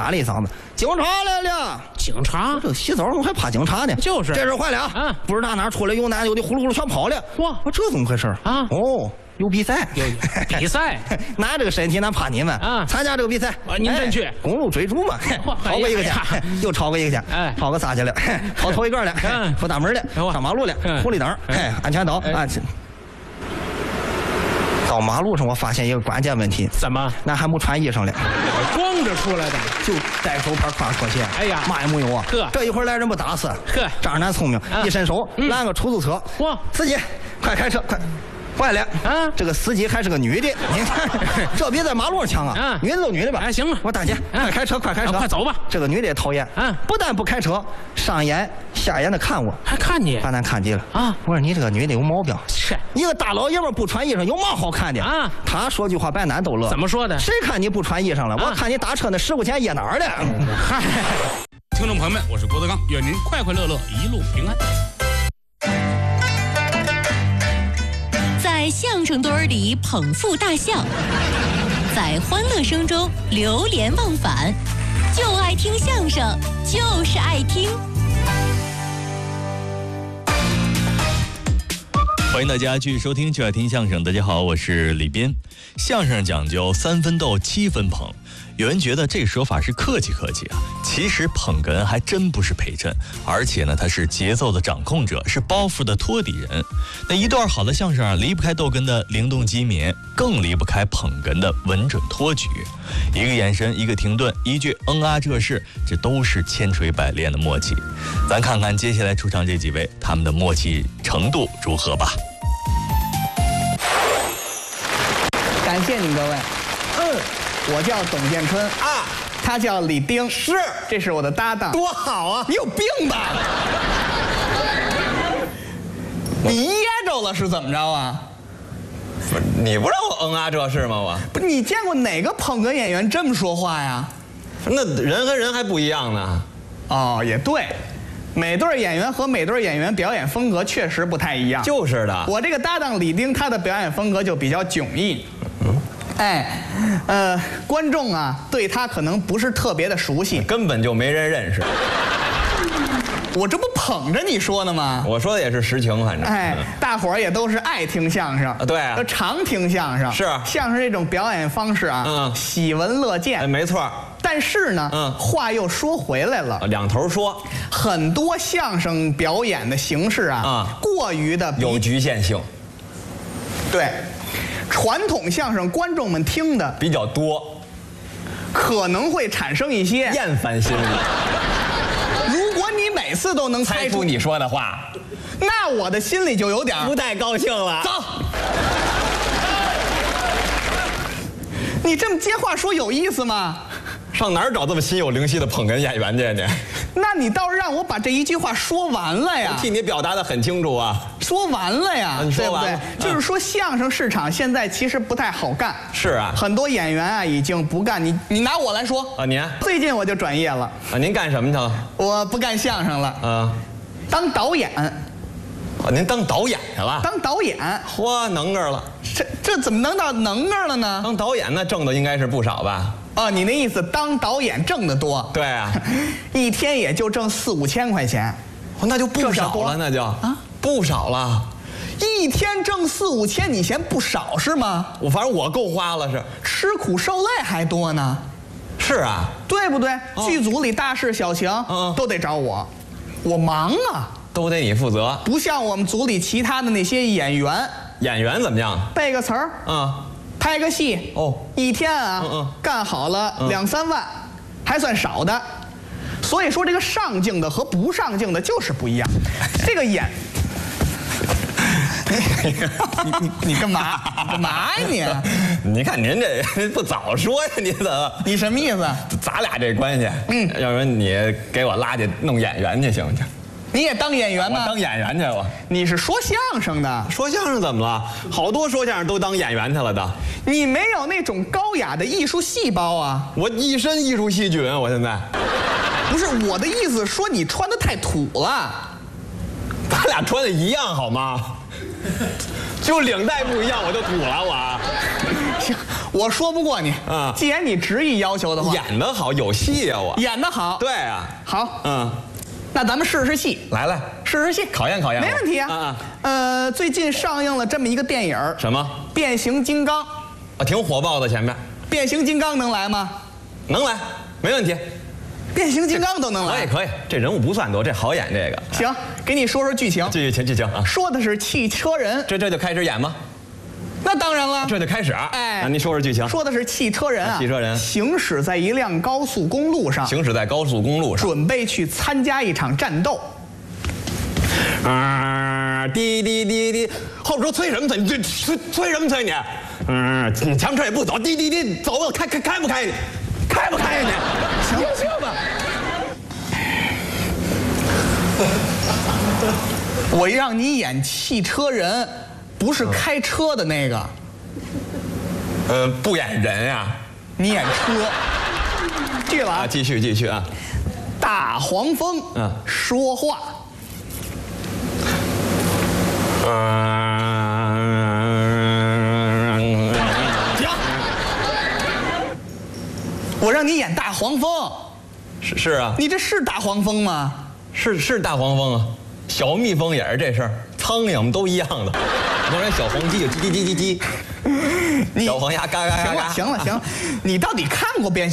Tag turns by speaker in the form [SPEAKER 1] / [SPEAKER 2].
[SPEAKER 1] 喊了一嗓子：“警察来了！”
[SPEAKER 2] 警察？
[SPEAKER 1] 这个洗澡怎么还怕警察呢？
[SPEAKER 2] 就是，
[SPEAKER 1] 这事坏了啊！不知道哪出来有男有的，呼噜呼噜全跑了。
[SPEAKER 2] 哇，
[SPEAKER 1] 这怎么回事啊？哦。有比赛，
[SPEAKER 2] 有比赛，
[SPEAKER 1] 拿这个身体，咱怕你们啊！参加这个比赛
[SPEAKER 2] 啊！您真去？
[SPEAKER 1] 公路追逐嘛，超过一个家，又超过一个家，超过仨去了，跑头一个了，出大门了，上马路了，红绿灯，安全岛啊！到马路上，我发现一个关键问题，
[SPEAKER 2] 怎么？
[SPEAKER 1] 那还没穿衣裳了，
[SPEAKER 2] 光着出来的，
[SPEAKER 1] 就带手牌挎拖鞋。
[SPEAKER 2] 哎呀，
[SPEAKER 1] 嘛也没有啊！这一会儿来人不打死，张男聪明，一伸手拦个出租车，哇，司机，快开车，快！坏了啊！这个司机还是个女的，你看这比在马路上强啊！女的都女的吧？
[SPEAKER 2] 哎，行了，
[SPEAKER 1] 我大姐，快开车，快开车，
[SPEAKER 2] 快走吧！
[SPEAKER 1] 这个女的也讨厌啊！不但不开车，上眼下眼的看我，
[SPEAKER 2] 还看你，
[SPEAKER 1] 把咱看急了啊！我说你这个女的有毛病，
[SPEAKER 2] 是一
[SPEAKER 1] 个大老爷们不穿衣裳有嘛好看的啊？他说句话把咱都乐。
[SPEAKER 2] 怎么说的？
[SPEAKER 1] 谁看你不穿衣裳了？我看你打车那10块钱掖哪儿了？
[SPEAKER 2] 嗨，
[SPEAKER 3] 听众朋友们，我是郭德纲，愿您快快乐乐，一路平安。
[SPEAKER 4] 在相声堆里捧腹大笑，在欢乐声中流连忘返，就爱听相声，就是爱听。
[SPEAKER 5] 欢迎大家继续收听就爱听相声。大家好，我是李斌。相声讲究3分逗7分捧，有人觉得这说法是客气客气啊，其实捧哏还真不是陪衬，而且呢，他是节奏的掌控者，是包袱的托底人。那一段好的相声啊，离不开逗哏的灵动机敏，更离不开捧哏的稳准托举。一个眼神，一个停顿，一句啊这是，这都是千锤百炼的默契。咱看看接下来出场这几位，他们的默契程度如何吧。
[SPEAKER 1] 感谢您各位。我叫董建春啊，他叫李丁，是，这是我的搭档，多好啊！你有病吧？你噎着了是怎么着啊？
[SPEAKER 6] 不是，你不让我啊这是吗？我
[SPEAKER 1] 不是，你见过哪个捧哏演员这么说话呀？
[SPEAKER 6] 那人和人还不一样呢。
[SPEAKER 1] 哦，也对，每对演员和每对演员表演风格确实不太一样。
[SPEAKER 6] 就是的，
[SPEAKER 1] 我这个搭档李丁，他的表演风格就比较迥异。观众啊对他可能不是特别的熟悉，
[SPEAKER 6] 根本就没人认识。
[SPEAKER 1] 我这不捧着你说呢吗？
[SPEAKER 6] 我说的也是实情，反正
[SPEAKER 1] 大伙儿也都是爱听相声，
[SPEAKER 6] 对啊，
[SPEAKER 1] 常听相声，
[SPEAKER 6] 是
[SPEAKER 1] 相声这种表演方式啊，喜闻乐见，
[SPEAKER 6] 没错。
[SPEAKER 1] 但是呢，话又说回来了，
[SPEAKER 6] 两头说，
[SPEAKER 1] 很多相声表演的形式啊，过于的
[SPEAKER 6] 有局限性，
[SPEAKER 1] 对。传统相声观众们听的
[SPEAKER 6] 比较多，
[SPEAKER 1] 可能会产生一些
[SPEAKER 6] 厌烦心理。
[SPEAKER 1] 如果你每次都能
[SPEAKER 6] 猜出你说的话，
[SPEAKER 1] 那我的心里就有点
[SPEAKER 6] 不太高兴了。
[SPEAKER 1] 走，你这么接话说有意思吗？
[SPEAKER 6] 上哪儿找这么心有灵犀的捧哏演员去你？
[SPEAKER 1] 那你倒是让我把这一句话说完了呀！
[SPEAKER 6] 替你表达得很清楚啊，
[SPEAKER 1] 说完了呀，
[SPEAKER 6] 对不对？
[SPEAKER 1] 就是说相声市场现在其实不太好干。
[SPEAKER 6] 是啊，
[SPEAKER 1] 很多演员啊已经不干。你拿我来说
[SPEAKER 6] 啊，您
[SPEAKER 1] 最近我就转业了
[SPEAKER 6] 啊，您干什么去了？
[SPEAKER 1] 我不干相声了啊，当导演。
[SPEAKER 6] 啊，您当导演去了？
[SPEAKER 1] 当导演，
[SPEAKER 6] 嚯，能个了！
[SPEAKER 1] 这怎么能到能个了呢？
[SPEAKER 6] 当导演那挣的应该是不少吧？
[SPEAKER 1] 哦，你那意思当导演挣得多？
[SPEAKER 6] 对啊，
[SPEAKER 1] 一天也就挣4、5千块钱，
[SPEAKER 6] 那就不少了，那就啊不少了。
[SPEAKER 1] 一天挣4、5千，你嫌不少是吗？
[SPEAKER 6] 反正我够花了，是
[SPEAKER 1] 吃苦受累还多呢。
[SPEAKER 6] 是啊，
[SPEAKER 1] 对不对？剧组里大事小情都得找我，我忙啊，
[SPEAKER 6] 都得你负责。
[SPEAKER 1] 不像我们组里其他的那些演员，
[SPEAKER 6] 演员怎么样？
[SPEAKER 1] 背个词儿拍个戏一天啊干好了2、3万，还算少的。所以说这个上镜的和不上镜的就是不一样。这个演，你干嘛？干嘛呀你？
[SPEAKER 6] 你看您这不早说呀？你怎么？
[SPEAKER 1] 你什么意思？
[SPEAKER 6] 咱俩这关系，要不然你给我拉去弄演员去行不行？
[SPEAKER 1] 你也当演员吗？
[SPEAKER 6] 我当演员去了。
[SPEAKER 1] 你是说相声的？
[SPEAKER 6] 说相声怎么了？好多说相声都当演员去了的。
[SPEAKER 1] 你没有那种高雅的艺术细胞啊！
[SPEAKER 6] 我一身艺术细菌，我现在。
[SPEAKER 1] 不是我的意思，说你穿的太土了。
[SPEAKER 6] 咱俩穿的一样好吗？就领带不一样，我就土了我。
[SPEAKER 1] 我说不过你
[SPEAKER 6] 啊。
[SPEAKER 1] 既然你执意要求的话，
[SPEAKER 6] 演得好，有戏呀，我
[SPEAKER 1] 演得好。
[SPEAKER 6] 对啊，
[SPEAKER 1] 好，
[SPEAKER 6] 嗯，
[SPEAKER 1] 那咱们试试戏，
[SPEAKER 6] 来，
[SPEAKER 1] 试试戏，
[SPEAKER 6] 考验考验我，
[SPEAKER 1] 没问题啊。最近上映了这么一个电影，
[SPEAKER 6] 什么？
[SPEAKER 1] 变形金刚。
[SPEAKER 6] 啊，挺火爆的，前面。
[SPEAKER 1] 变形金刚能来吗？
[SPEAKER 6] 能来，没问题。
[SPEAKER 1] 变形金刚都能来，
[SPEAKER 6] 可以，这人物不算多，这好演这个。
[SPEAKER 1] 行，给你说说剧情。
[SPEAKER 6] 剧情啊，
[SPEAKER 1] 说的是汽车人。
[SPEAKER 6] 这就开始演吗？
[SPEAKER 1] 那当然了，
[SPEAKER 6] 这就开始。那您说说剧情。
[SPEAKER 1] 说的是汽车人啊，
[SPEAKER 6] 汽车人
[SPEAKER 1] 行驶在一辆高速公路上，准备去参加一场战斗。
[SPEAKER 6] 滴，后边说催什么催？你催什么催你？你前面车也不走，滴，走吧，开不开你？开不开呀你？行吧。
[SPEAKER 1] 我让你演汽车人，不是开车的那个。
[SPEAKER 6] 不演人呀，
[SPEAKER 1] 你演车。记了啊，
[SPEAKER 6] 继续啊。
[SPEAKER 1] 大黄蜂，说话。行，我让你演大黄蜂。
[SPEAKER 6] 是啊，
[SPEAKER 1] 你这是大黄蜂吗？
[SPEAKER 6] 是大黄蜂啊，小蜜蜂也是这事儿，苍蝇们都一样的。当然小黄鸡就叽，小黄鸭嘎嘎嘎。
[SPEAKER 1] 行了，你到底看过变形